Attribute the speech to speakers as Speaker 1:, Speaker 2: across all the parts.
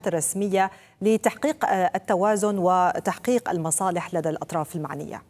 Speaker 1: الرسمية لتحقيق التوازن وتحقيق المصالح لدى الأطراف المعنية؟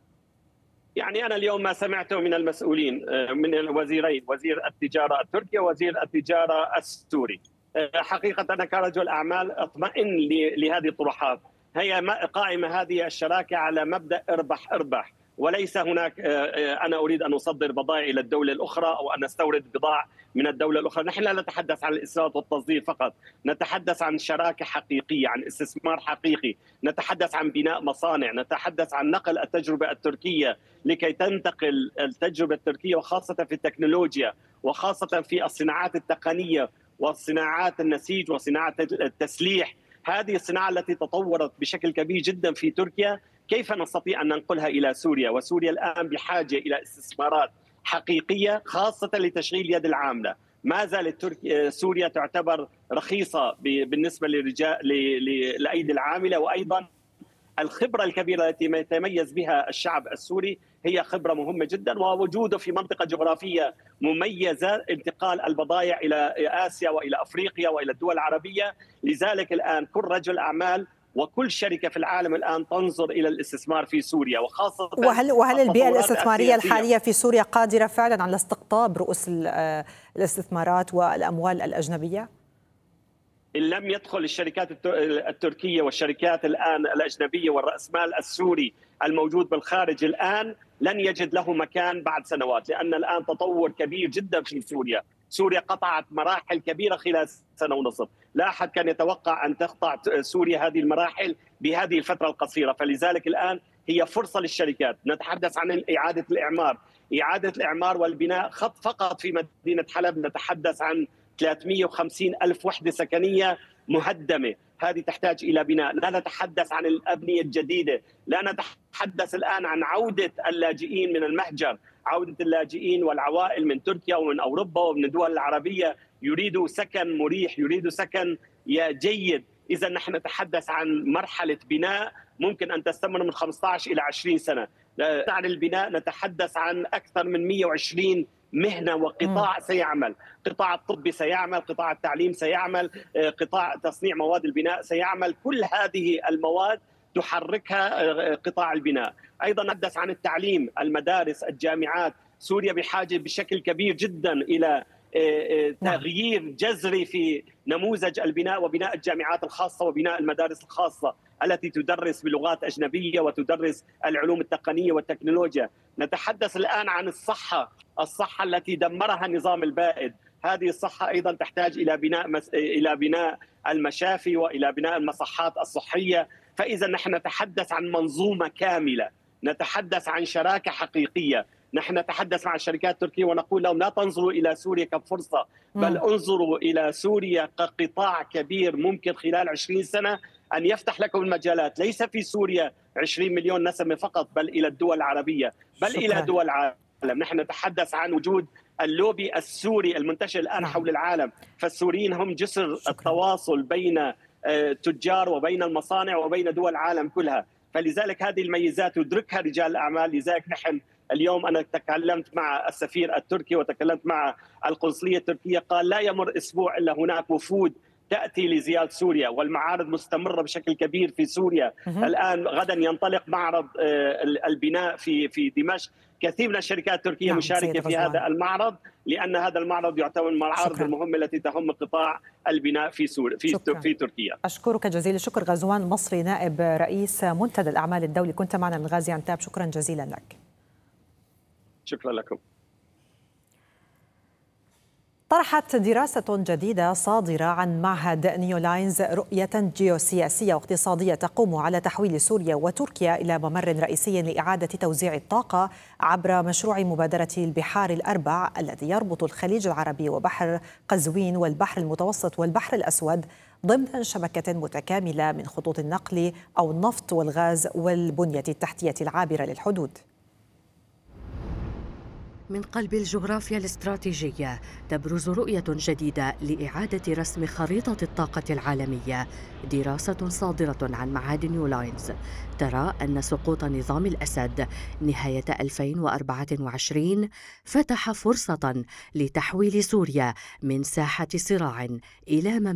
Speaker 2: يعني أنا اليوم ما سمعته من المسؤولين من الوزيرين، وزير التجارة التركي ووزير التجارة السوري، حقيقة أنا كرجل أعمال أطمئن لهذه الطروحات. هي قائمة هذه الشراكة على مبدأ اربح اربح، وليس هناك أنا أريد أن أصدر بضائع إلى الدولة الأخرى أو أن أستورد بضاعة من الدولة الأخرى. نحن لا نتحدث عن الإسراف والتصدير فقط، نتحدث عن شراكة حقيقية، عن استثمار حقيقي، نتحدث عن بناء مصانع، نتحدث عن نقل التجربة التركية لكي تنتقل التجربة التركية، وخاصة في التكنولوجيا وخاصة في الصناعات التقنية وصناعات النسيج وصناعة التسليح. هذه الصناعة التي تطورت بشكل كبير جدا في تركيا، كيف نستطيع أن ننقلها إلى سوريا؟ وسوريا الآن بحاجة إلى استثمارات حقيقية خاصة لتشغيل يد العاملة. ما زالت سوريا تعتبر رخيصة بالنسبة لأيدي العاملة، وأيضا الخبرة الكبيرة التي يتميز بها الشعب السوري هي خبرة مهمة جدا، ووجوده في منطقة جغرافية مميزة، انتقال البضائع إلى آسيا وإلى أفريقيا وإلى الدول العربية. لذلك الآن كل رجل أعمال وكل شركة في العالم الآن تنظر إلى الاستثمار في سوريا، وخاصة
Speaker 1: وهل البيئة الاستثمارية الحالية في سوريا قادرة فعلا على استقطاب رؤوس الاستثمارات والأموال الأجنبية؟
Speaker 2: إن لم يدخل الشركات التركية والشركات الآن الأجنبية والرأسمال السوري الموجود بالخارج الآن، لن يجد له مكان بعد سنوات، لأن الآن تطور كبير جدا في سوريا. سوريا قطعت مراحل كبيرة خلال سنة ونصف، لا أحد كان يتوقع أن تقطع سوريا هذه المراحل بهذه الفترة القصيرة. فلذلك الآن هي فرصة للشركات. نتحدث عن إعادة الإعمار، إعادة الإعمار والبناء. فقط في مدينة حلب نتحدث عن 350 ألف وحدة سكنية مهدمة، هذه تحتاج إلى بناء. لا نتحدث عن الأبنية الجديدة، لا نتحدث الآن عن عودة اللاجئين من المهجر، عودة اللاجئين والعوائل من تركيا ومن أوروبا ومن الدول العربية، يريدوا سكن مريح، يريدوا سكن جيد. إذا نحن نتحدث عن مرحلة بناء ممكن أن تستمر من 15 إلى 20 سنة. عن البناء نتحدث عن أكثر من 120 مهنة وقطاع سيعمل، قطاع الطب سيعمل، قطاع التعليم سيعمل، قطاع تصنيع مواد البناء سيعمل. كل هذه المواد تحركها قطاع البناء. أيضا نتحدث عن التعليم، المدارس، الجامعات. سوريا بحاجة بشكل كبير جدا إلى تغيير جذري في نموذج البناء وبناء الجامعات الخاصة وبناء المدارس الخاصة التي تدرس بلغات أجنبية وتدرس العلوم التقنية والتكنولوجيا. نتحدث الآن عن الصحة التي دمرها النظام البائد. هذه الصحة أيضا تحتاج إلى بناء المشافي وإلى بناء المصحات الصحية. فإذا نحن نتحدث عن منظومة كاملة، نتحدث عن شراكة حقيقية. نحن نتحدث مع الشركات التركية ونقول لهم لا تنظروا إلى سوريا كفرصة، بل انظروا إلى سوريا كقطاع كبير ممكن خلال 20 سنة أن يفتح لكم المجالات، ليس في سوريا 20 مليون نسمة فقط، بل إلى الدول العربية، بل إلى دول العالم. نحن نتحدث عن وجود اللوبي السوري المنتشر الآن حول العالم، فالسوريين هم جسر التواصل بين التجار وبين المصانع وبين دول العالم كلها. فلذلك هذه الميزات يدركها رجال الأعمال. لذلك نحن اليوم أنا تكلمت مع السفير التركي وتكلمت مع القنصلية التركية، قال لا يمر أسبوع إلا هناك وفود تأتي لزيارة سوريا، والمعارض مستمرة بشكل كبير في سوريا. الآن غدا ينطلق معرض البناء في دمشق. كثير من الشركات التركية مشاركة في هذا المعرض، لأن هذا المعرض يعتبر من المعارض المهمة التي تهم قطاع البناء في سوريا في تركيا.
Speaker 1: أشكرك جزيل الشكر غزوان مصري، نائب رئيس منتدى الأعمال الدولي، كنت معنا من غازي عنتاب. شكرا جزيلا لك.
Speaker 2: شكرا لكم.
Speaker 1: طرحت دراسة جديدة صادرة عن معهد نيولاينز رؤية جيوسياسية واقتصادية تقوم على تحويل سوريا وتركيا إلى ممر رئيسي لإعادة توزيع الطاقة عبر مشروع مبادرة البحار الأربع الذي يربط الخليج العربي وبحر قزوين والبحر المتوسط والبحر الأسود ضمن شبكة متكاملة من خطوط النقل أو النفط والغاز والبنية التحتية العابرة للحدود.
Speaker 3: من قلب الجغرافيا الاستراتيجية تبرز رؤية جديدة لإعادة رسم خريطة الطاقة العالمية. دراسة صادرة عن معهد نيولاينز ترى أن سقوط نظام الأسد نهاية 2024 فتح فرصة لتحويل سوريا من ساحة صراع إلى